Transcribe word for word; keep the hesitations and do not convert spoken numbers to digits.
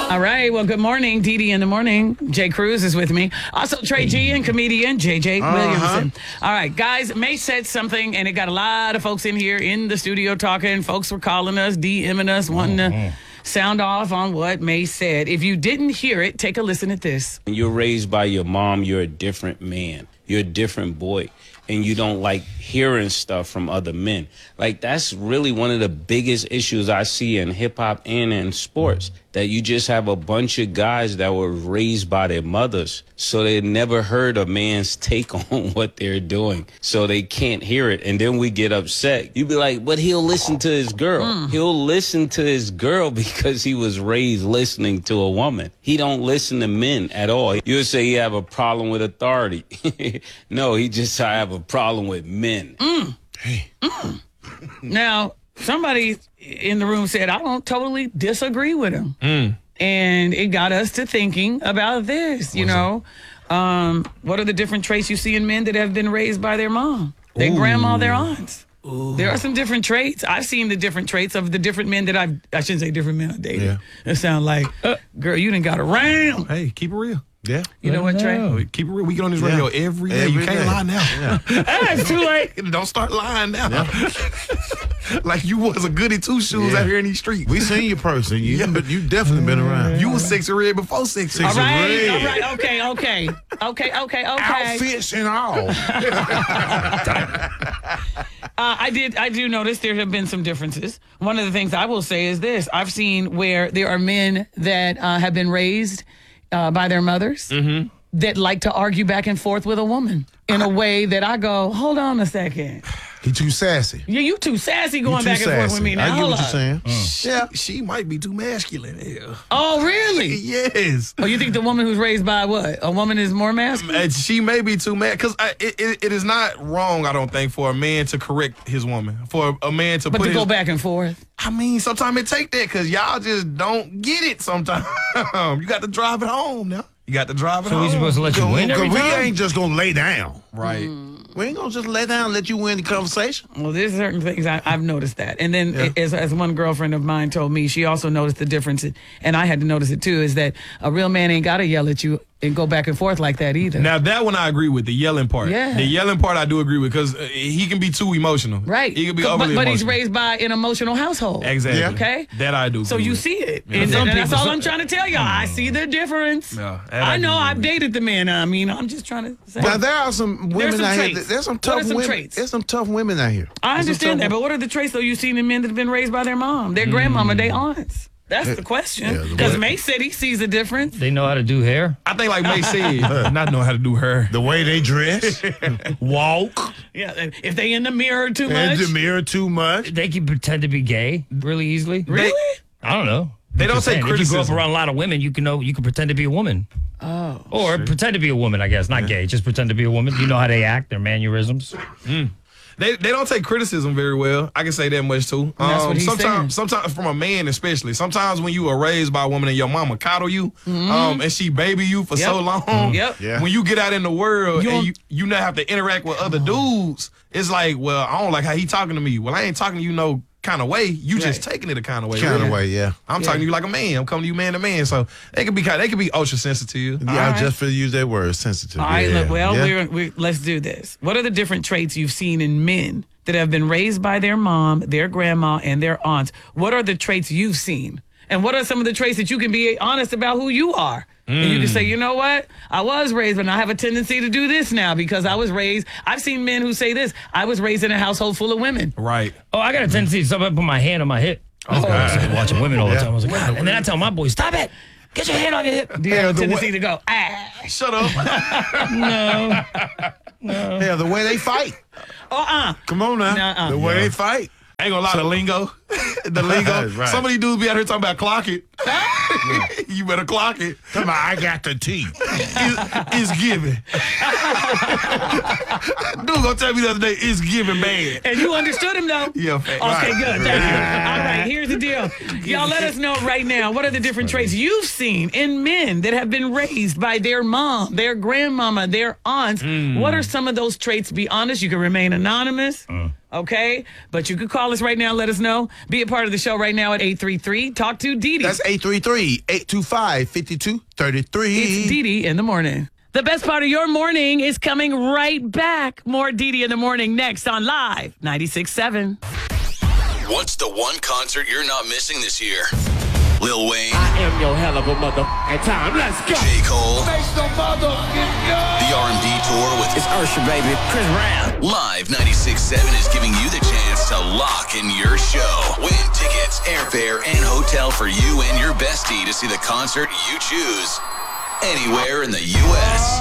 All right. Well, good morning. Dee Dee in the morning. Jay Cruz is with me. Also, Trey G and comedian J J Uh-huh. Williamson. All right, guys. May said something, and it got a lot of folks in here in the studio talking. Folks were calling us, DMing us, wanting to sound off on what May said. If you didn't hear it, take a listen at this. When you're raised by your mom, you're a different man. You're a different boy. And you don't like hearing stuff from other men. Like, that's really one of the biggest issues I see in hip-hop and in sports, that you just have a bunch of guys that were raised by their mothers, so they never heard a man's take on what they're doing, so they can't hear it. And then we get upset. You be like, but he'll listen to his girl. Mm. He'll listen to his girl because he was raised listening to a woman. He don't listen to men at all. You'll say you have a problem with authority. No, he just I have a problem with men. Mm. Hey. Mm. Now, somebody in the room said, I don't totally disagree with him. Mm. And it got us to thinking about this, you know. Um, what are the different traits you see in men that have been raised by their mom, their Ooh. grandma, their aunts? Ooh. There are some different traits. I've seen the different traits of the different men that I've, I shouldn't say different men I dated. Yeah. It sounds like, uh, girl, you done got around. Hey, keep it real. Yeah. You know what, Trey? No. Keep it real. We get on this radio yeah. every day. Every you can't day. lie now. Yeah. That's too late. Don't start lying now. Yeah. Like you was a goody two shoes yeah. out here in these streets. We seen your person. You, yeah. but you definitely been around. You was sexy red before sexy all right, red. All right, okay, okay. Okay, okay, okay. Outfits and all. uh, I did. I do notice there have been some differences. One of the things I will say is this: I've seen where there are men that uh, have been raised uh, by their mothers mm-hmm. that like to argue back and forth with a woman in a way that I go, hold on a second. He too sassy. Yeah, you too sassy going too back and sassy. forth with me now. I get Hold what up. you're saying. Mm. Yeah, she might be too masculine. Yeah. Oh, really? Yes. Oh, you think the woman who's raised by what? A woman is more masculine? She may be too mad because it, it, it is not wrong, I don't think, for a man to correct his woman. For a man to but put to his, go back and forth. I mean, sometimes it take that because y'all just don't get it sometimes. You got to drive it home now. You got to drive it so home. So we supposed to let you win every we time? We ain't just going to lay down. Right. Mm. We ain't going to just lay down and let you win the conversation. Well, there's certain things I, I've noticed that. And then yeah. as, as one girlfriend of mine told me, she also noticed the difference, and I had to notice it too, is that a real man ain't got to yell at you and go back and forth like that either. Now, that one I agree with, the yelling part. Yeah. The yelling part I do agree with because uh, he can be too emotional. Right. He can be but, overly but emotional. he's raised by an emotional household. Exactly. Yeah. Okay? That I do. So you with. see it. Yeah. And, Some and that's people, all some, I'm trying to tell y'all. I see the difference. Yeah, I, I know agree I've with. dated the man. I mean, I'm just trying to say. Now, there are some women some out traits. here. There's some What tough are some women. traits? There's some tough women out here. I There's understand that, but what are the traits, though, you've seen in men that have been raised by their mom, their mm. grandmama, their aunts? That's the question. Because yeah, May said he sees a difference. They know how to do hair. I think like May said, not know how to do hair. The way they dress, walk. Yeah, if they in the mirror too in much. In the mirror too much. They can pretend to be gay really easily. Really? They, I don't know. They don't say criticism. If you grow up around a lot of women, you can know you can pretend to be a woman. Oh. Or sure. pretend to be a woman, I guess. Not yeah. gay, just pretend to be a woman. You know how they act, their mannerisms. Mm. They they don't take criticism very well. I can say that much too. And that's um, what he's sometimes saying. sometimes from a man especially. Sometimes when you are raised by a woman and your mama coddle you, mm-hmm. um, and she baby you for yep. so long. Mm-hmm. Yep. Yeah. When you get out in the world you and you you now have to interact with other dudes, it's like, well, I don't like how he talking to me. Well, I ain't talking to you no kind of way. You right. just taking it a kind of way. Kind of really. way, yeah. I'm yeah. talking to you like a man. I'm coming to you man to man. So they could be they could be ultra sensitive. Yeah, right. I just feel use that word, sensitive. All right, yeah. look, well, yeah. we're, we're, let's do this. What are the different traits you've seen in men that have been raised by their mom, their grandma, and their aunts? What are the traits you've seen? And what are some of the traits that you can be honest about who you are? Mm. And you can say, you know what? I was raised, but I have a tendency to do this now because I was raised. I've seen men who say this. I was raised in a household full of women. Right. Oh, I got a tendency to somebody put my hand on my hip. I was oh. watching women all the yeah. time. I was like, God. And then I tell my boys, stop it. Get your hand on your hip. Do you have a tendency to go, ah? Shut up. No. No. Yeah, the way they fight. Uh-uh. Come on now. Nuh-uh. The way Yeah. they fight. I ain't gonna lie, the lingo. The lingo. Right. Some of these dudes be out here talking about clock it. You better clock it. Come on, I got the tea. It's, it's giving. Dude gonna tell me the other day, it's giving bad. And you understood him, though? Yeah. Fact. Okay, Right. good. Thank you. All right, here's the deal. Y'all let us know right now, what are the different traits you've seen in men that have been raised by their mom, their grandmama, their aunts? Mm. What are some of those traits? Be honest. You can remain anonymous. Mm. Okay? But you could call us right now. Let us know. Be a part of the show right now at eight three three Talk to Dee Dee. That's eight three three, eight two five, five two three three. It's Dee Dee in the morning. The best part of your morning is coming right back. More Dee Dee in the morning next on Live ninety-six point seven. What's the one concert you're not missing this year? Lil Wayne. I am your hell of a motherfucking time. Let's go. J. Cole. Make some motherfucking go. The R and B tour with It's Usher, baby. Chris Brown. Live ninety-six point seven is giving you the chance to lock in your show. Win tickets, airfare, and hotel for you and your bestie to see the concert you choose anywhere in the U S